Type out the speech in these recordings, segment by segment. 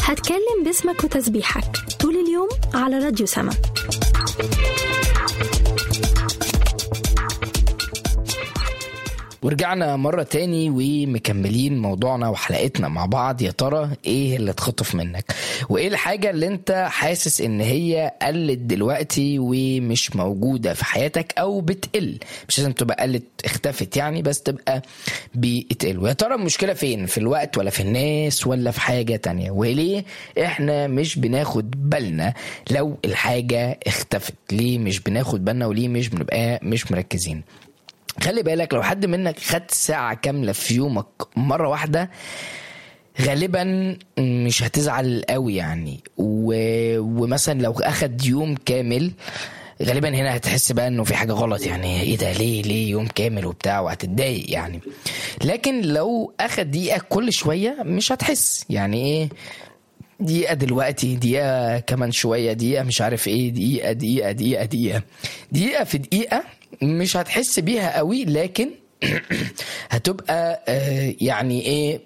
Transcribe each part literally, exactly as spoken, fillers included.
هتكلم باسمك وتسبيحك طول اليوم على راديو سما. ورجعنا مرة تاني ومكملين موضوعنا وحلقتنا مع بعض. يا ترى ايه اللي اتخطف منك، وايه الحاجة اللي انت حاسس ان هي قلت دلوقتي ومش موجودة في حياتك او بتقل؟ مش لازم تبقى قلت اختفت يعني، بس تبقى بتقل. ويا ترى المشكلة فين؟ في الوقت ولا في الناس ولا في حاجة تانية؟ وليه احنا مش بناخد بالنا لو الحاجة اختفت؟ ليه مش بناخد بالنا وليه مش بنبقى مش مركزين؟ خلي بالك، لو حد منك خد ساعة كاملة في يومك مرة واحدة غالبا مش هتزعل قوي يعني، و... ومثلا لو اخد يوم كامل غالبا هنا هتحس بقى انه في حاجة غلط، يعني ايه ده، ليه ليه يوم كامل وبتاع، وهتتضايق يعني. لكن لو اخد دقيقة كل شوية مش هتحس، يعني ايه دقيقة دلوقتي، دقيقة كمان شوية، دقيقة مش عارف ايه، دقيقة دقيقة دقيقة دقيقة دقيقة في دقيقة مش هتحس بيها قوي، لكن هتبقى يعني ايه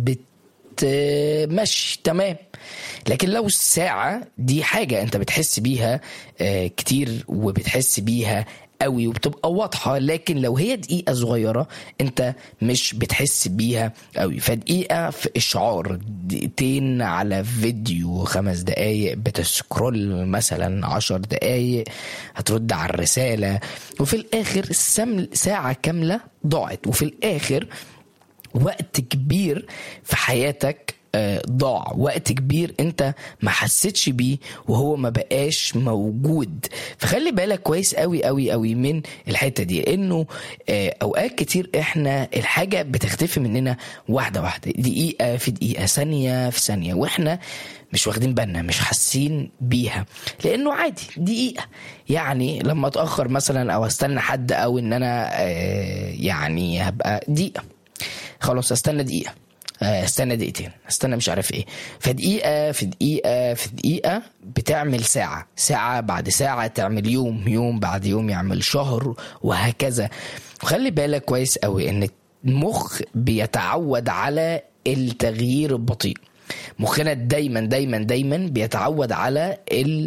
بتمشي تمام. لكن لو الساعة دي حاجة انت بتحس بيها كتير وبتحس بيها قوي وبتبقى واضحة، لكن لو هي دقيقة صغيرة انت مش بتحس بيها قوي. فدقيقة في اشعار، دقيقتين على فيديو خمس دقايق بتسكرول مثلا عشر دقايق هترد على الرسالة، وفي الاخر السم ساعة كاملة ضاعت، وفي الاخر وقت كبير في حياتك ضاع، وقت كبير انت ما حسيتش بيه وهو ما بقاش موجود. فخلي بالك كويس قوي قوي قوي من الحتة دي، انه اوقات كتير احنا الحاجة بتختفي مننا واحدة واحدة، دقيقة في دقيقة، ثانية في ثانية، واحنا مش واخدين بالنا، مش حاسين بيها، لانه عادي دقيقة. يعني لما اتأخر مثلا او استنى حد، او ان انا يعني هبقى دقيقة خلاص، استنى دقيقة، استنى دقيقتين، استنى مش عارف ايه، فدقيقة في دقيقة في دقيقة بتعمل ساعة، ساعة بعد ساعة تعمل يوم، يوم بعد يوم يعمل شهر، وهكذا. وخلي بالك كويس قوي ان المخ بيتعود على التغيير البطيء. مخنا دايما دايما دايما بيتعود على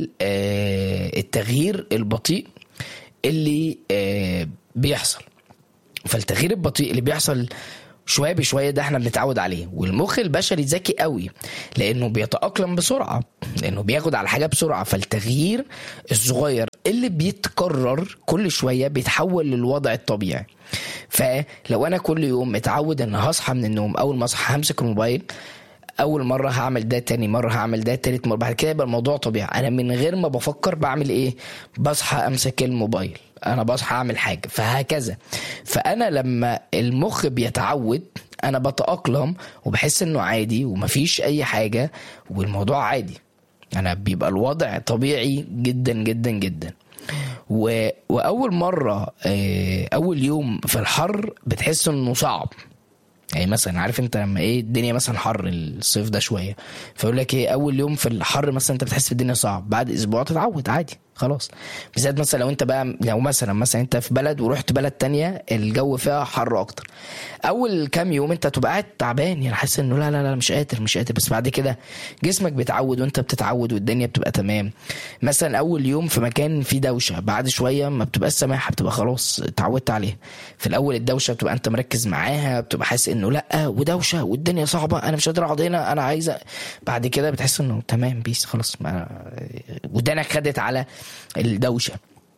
التغيير البطيء اللي بيحصل. فالتغيير البطيء اللي بيحصل شوية بشوية ده احنا بنتعود عليه، والمخ البشري ذكي قوي لانه بيتأقلم بسرعة، لانه بياخد على حاجة بسرعة. فالتغيير الصغير اللي بيتكرر كل شوية بيتحول للوضع الطبيعي. فلو انا كل يوم متعود ان هصحى من النوم، اول ما اصحى همسك الموبايل، اول مرة هعمل ده، تاني مرة هعمل ده، تالت مرة، بعد كده يبقى الموضوع طبيعي. انا من غير ما بفكر بعمل ايه؟ بصحى امسك الموبايل، انا بصحى اعمل حاجة، فهكذا. فانا لما المخ بيتعود انا بتأقلم وبحس انه عادي ومفيش اي حاجة والموضوع عادي، انا بيبقى الوضع طبيعي جدا جدا جدا. و... واول مرة اول يوم في الحر بتحس انه صعب، يعني مثلا عارف انت لما ايه الدنيا مثلا حر الصيف ده شويه، فيقول لك ايه اول يوم في الحر مثلا انت بتحس الدنيا صعب، بعد اسبوع تتعود عادي خلاص. بالذات مثلا لو انت بقى لو مثلا مثلا انت في بلد ورحت بلد تانية الجو فيها حر اكتر، اول كام يوم انت تبقى قاعد تعبان، يعني حاسس انه لا لا لا مش قادر مش قادر، بس بعد كده جسمك بيتعود وانت بتتعود والدنيا بتبقى تمام. مثلا اول يوم في مكان فيه دوشه، بعد شويه ما بتبقى سماحه، بتبقى خلاص اتعودت عليها. في الاول الدوشه بتبقى انت مركز معاها، بتبقى حاسس انه لا ودوشه والدنيا صعبه، انا مش قادر اقعد هنا، انا عايزه. بعد كده بتحس انه تمام بيس خلاص، ودانك خدت على الدوشه.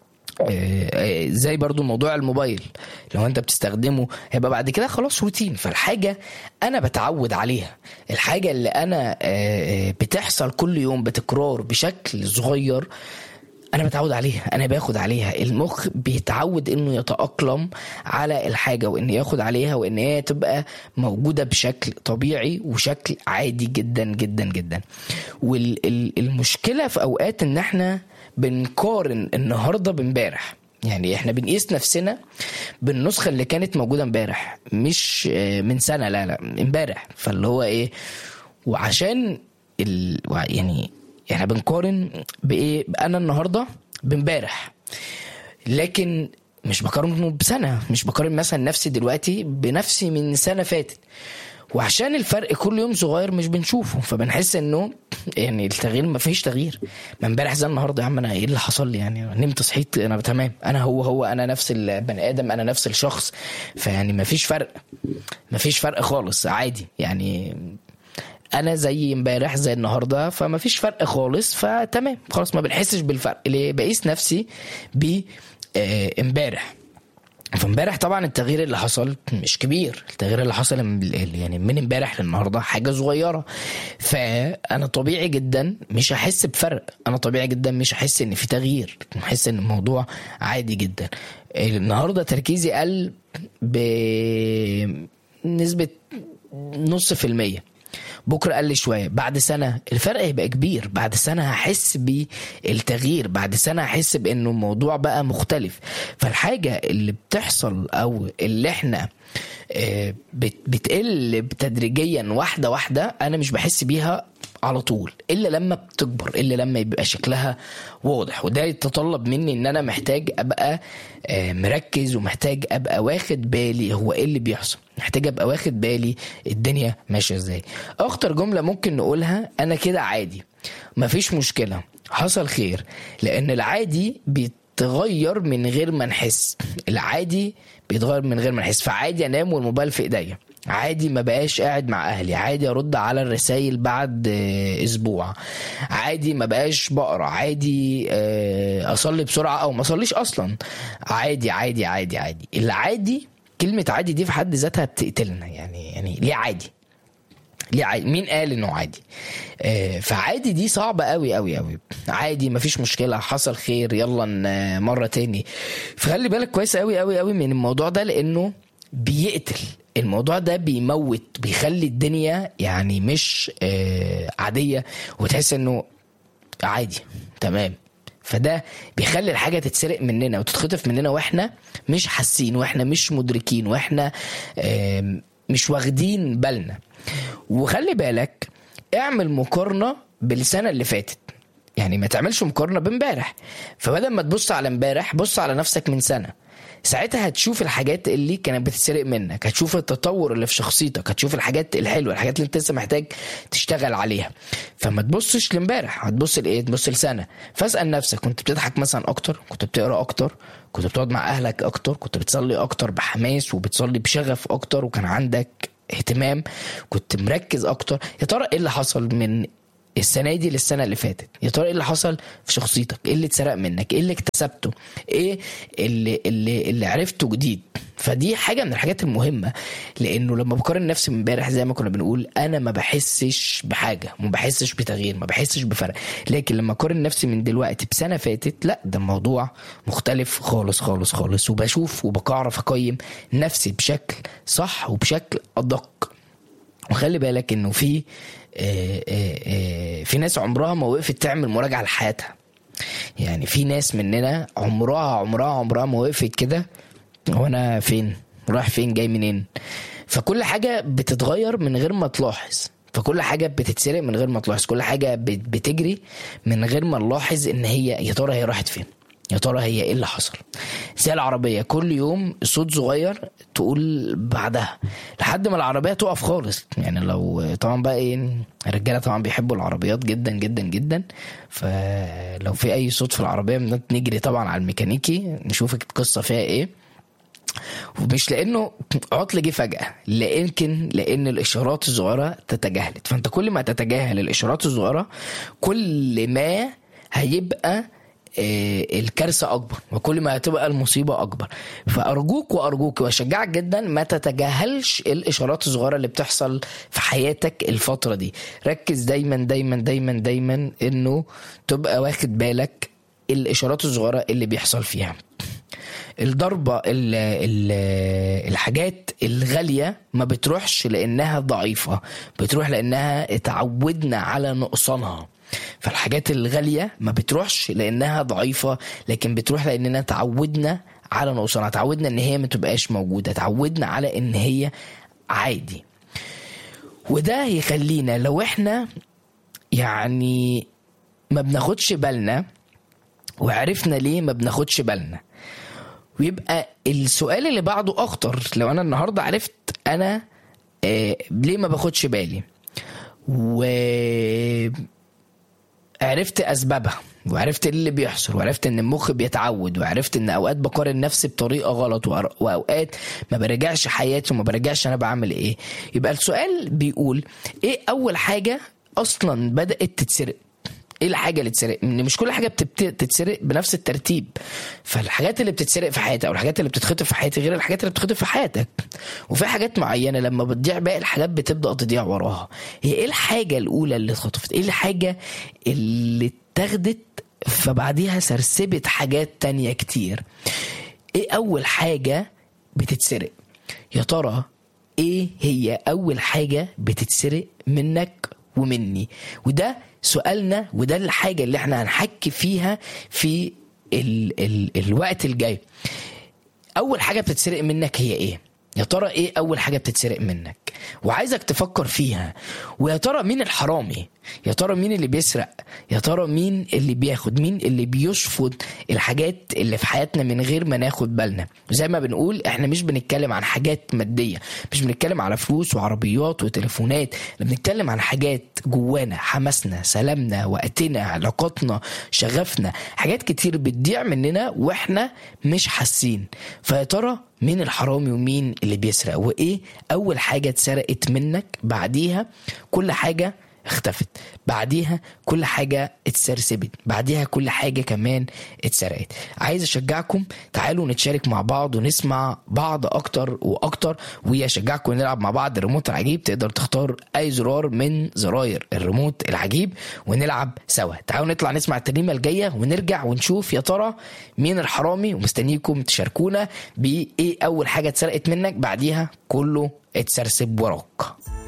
زي برضو موضوع الموبايل، لو انت بتستخدمه هيبقى بعد كده خلاص روتين. فالحاجة انا بتعود عليها، الحاجة اللي انا بتحصل كل يوم بتكرار بشكل صغير انا بتعود عليها، انا باخد عليها. المخ بيتعود انه يتأقلم على الحاجة وان ياخد عليها وان هي تبقى موجودة بشكل طبيعي وشكل عادي جدا جدا جدا. والمشكلة في اوقات ان احنا بنقارن النهاردة بامبارح، يعني احنا بنقيس نفسنا بالنسخة اللي كانت موجودة امبارح، مش من سنة، لا لا امبارح. فاللي هو ايه، وعشان ال... يعني احنا بنقارن بايه، انا النهاردة بامبارح، لكن مش بقارنه بسنة، مش بقارن مثلا نفسي دلوقتي بنفسي من سنة فاتت. وعشان الفرق كل يوم صغير مش بنشوفه، فبنحس انه يعني التغيير ما فيش تغيير. ما امبارح زي النهارده يا عم، انا ايه اللي حصل لي؟ يعني نمت صحيت انا تمام، انا هو هو انا نفس البني ادم، انا نفس الشخص. فيعني ما فيش فرق، ما فيش فرق خالص، عادي يعني. انا زي امبارح زي النهارده، فما فيش فرق خالص، فتمام خلاص، ما بنحسش بالفرق. اللي بقيس نفسي ب امبارح. فامبارح طبعا التغيير اللي حصل مش كبير، التغيير اللي حصل يعني من امبارح للنهارده حاجه صغيره. فانا طبيعي جدا مش هحس بفرق، انا طبيعي جدا مش هحس ان في تغيير، هحس ان الموضوع عادي جدا. النهارده تركيزي قل بنسبه نص في المية، بكره قل شويه، بعد سنه الفرق هيبقى كبير، بعد سنه هحس بالتغيير، بعد سنه هحس بانه الموضوع بقى مختلف. فالحاجه اللي بتحصل او اللي احنا بتقل تدريجيا واحده واحده، انا مش بحس بيها على طول الا لما بتكبر، الا لما يبقى شكلها واضح. وده يتطلب مني ان انا محتاج ابقى مركز، ومحتاج ابقى واخد بالي هو ايه اللي بيحصل، محتاج ابقى واخد بالي الدنيا ماشيه ازاي. اخطر جمله ممكن نقولها انا كده عادي، مفيش مشكله، حصل خير. لان العادي بيتغير من غير ما نحس، العادي بيتغير من غير ما نحس. فعادي انام والموبايل في ايديا، عادي ما بقاش قاعد مع اهلي، عادي ارد على الرسائل بعد اسبوع، عادي ما بقاش بقرا، عادي اصلي بسرعه او ما اصليش اصلا، عادي عادي عادي عادي. العادي كلمه عادي دي في حد ذاتها بتقتلنا. يعني يعني ليه عادي؟ ليه عادي؟ مين قال انه عادي؟ فعادي دي صعبه قوي قوي قوي. عادي مفيش مشكله، حصل خير، يلا مره تاني. فخلي بالك كويس قوي قوي قوي من الموضوع ده، لانه بيقتل. الموضوع ده بيموت، بيخلي الدنيا يعني مش عاديه، وتحس انه عادي تمام. فده بيخلي الحاجه تتسرق مننا وتتخطف مننا واحنا مش حاسين، واحنا مش مدركين، واحنا مش واخدين بالنا. وخلي بالك اعمل مقارنه بالسنه اللي فاتت، يعني ما تعملش مقارنه بامبارح. فبدل ما تبص على امبارح بص على نفسك من سنه، ساعتها هتشوف الحاجات اللي كانت بتتسرق منك، هتشوف التطور اللي في شخصيتك، هتشوف الحاجات الحلوه، الحاجات اللي انت لسه محتاج تشتغل عليها. فما تبصش لامبارح، هتبص لايه؟ تبص لسنه. فاسال نفسك، كنت بتضحك مثلا اكتر؟ كنت بتقرا اكتر؟ كنت بتقعد مع اهلك اكتر؟ كنت بتصلي اكتر بحماس وبتصلي بشغف اكتر وكان عندك اهتمام؟ كنت مركز اكتر؟ يا ترى ايه اللي حصل من السنه دي للسنه اللي فاتت؟ يا ترى ايه اللي حصل في شخصيتك؟ ايه اللي اتسرق منك؟ ايه اللي اكتسبته؟ ايه اللي اللي اللي عرفته جديد؟ فدي حاجه من الحاجات المهمه. لانه لما بقارن نفسي من امبارح زي ما كنا بنقول، انا ما بحسش بحاجه، ما بحسش بتغيير، ما بحسش بفرق. لكن لما اقارن نفسي من دلوقتي بسنه فاتت، لا ده الموضوع مختلف خالص خالص خالص. وبشوف وبعرف اقيم نفسي بشكل صح وبشكل ادق. وخلي بالك انه في آآ آآ في ناس عمرها ما وقفت تعمل مراجعة لحياتها. يعني في ناس مننا عمرها عمرها عمرها ما وقفت كده، هو انا فين؟ رايح فين؟ جاي منين؟ فكل حاجة بتتغير من غير ما تلاحظ، فكل حاجة بتتسرق من غير ما تلاحظ، كل حاجة بتجري من غير ما نلاحظ ان هي يا ترى هي راحت فين، يا ترى هي ايه اللي حصل. زي العربية، كل يوم صوت صغير تقول بعدها لحد ما العربية تقف خالص. يعني لو طبعا بقى ايه، الرجالة طبعا بيحبوا العربيات جدا جدا جدا، فلو في اي صوت في العربية نجري طبعا على الميكانيكي نشوف القصة فيها ايه. ومش لانه عطل جه فجأة، لكن لان الاشارات الصغيرة تتجاهلت. فانت كل ما تتجاهل الاشارات الصغيرة كل ما هيبقى الكارثة أكبر، وكل ما هتبقى المصيبة أكبر. فأرجوك وأرجوك وأشجعك جدا ما تتجاهلش الإشارات الصغيرة اللي بتحصل في حياتك الفترة دي. ركز دايما دايما دايما دايما إنه تبقى واخد بالك الإشارات الصغيرة اللي بيحصل فيها. الضربة ال ال الحاجات الغالية ما بتروحش لأنها ضعيفة، بتروح لأنها اتعودنا على نقصانها. فالحاجات الغالية ما بتروحش لأنها ضعيفة، لكن بتروح لأننا تعودنا على نقصانها، تعودنا ان هي ما تبقاش موجودة، تعودنا على ان هي عادي. وده يخلينا لو احنا يعني ما بناخدش بالنا وعرفنا ليه ما بناخدش بالنا، ويبقى السؤال اللي بعده اخطر. لو انا النهاردة عرفت انا آه ليه ما باخدش بالي، و عرفت اسبابها وعرفت اللي بيحصل وعرفت ان المخ بيتعود وعرفت ان اوقات بقارن نفسي بطريقه غلط واوقات ما برجعش حياتي وما برجعش انا بعمل ايه، يبقى السؤال بيقول ايه اول حاجه اصلا بدات تتسرق؟ ايه الحاجه اللي تتسرق؟ ان مش كل حاجه بتتسرق بنفس الترتيب. فالحاجات اللي بتتسرق في حياتي او الحاجات اللي بتتخطف في حياتي غير الحاجات اللي بتتخطف في حياتك، وفي حاجات معينه لما بتضيع باقي الحاجات بتبدا تضيع وراها. هي ايه الحاجه الاولى اللي اتخطفت؟ ايه الحاجه اللي اتاخدت فبعديها سرسبت حاجات تانية كتير؟ ايه اول حاجه بتتسرق؟ يا ترى ايه هي اول حاجه بتتسرق منك ومني؟ وده سؤالنا، وده الحاجة اللي احنا هنحكي فيها في ال ال الوقت الجاي. اول حاجة بتتسرق منك هي ايه؟ يا ترى ايه اول حاجة بتتسرق منك؟ وعايزك تفكر فيها. ويا ترى مين الحرامي؟ يا ترى مين اللي بيسرق؟ يا ترى مين اللي بياخد؟ مين اللي بيشفط الحاجات اللي في حياتنا من غير ما ناخد بالنا؟ زي ما بنقول احنا مش بنتكلم عن حاجات مادية، مش بنتكلم على فلوس وعربيات وتليفونات، بنتكلم عن حاجات جوانا، حماسنا، سلامنا، وقتنا، علاقاتنا، شغفنا، حاجات كتير بتضيع مننا واحنا مش حاسين. فيا ترى مين الحرامي ومين اللي بيسرق؟ وايه اول حاجة اتسرقت منك بعديها كل حاجة اختفت، بعديها كل حاجة اتسرسبت، بعديها كل حاجة كمان اتسرقت؟ عايز اشجعكم تعالوا نتشارك مع بعض ونسمع بعض اكتر واكتر، واشجعكم نلعب مع بعض الريموت العجيب. تقدر تختار اي زرار من زراير الريموت العجيب ونلعب سوا. تعالوا نطلع نسمع الترنيمة الجاية ونرجع ونشوف يا ترى مين الحرامي، ومستنيكم تشاركونا بايه اول حاجة اتسرقت منك بعديها كله اتسرسب وراك.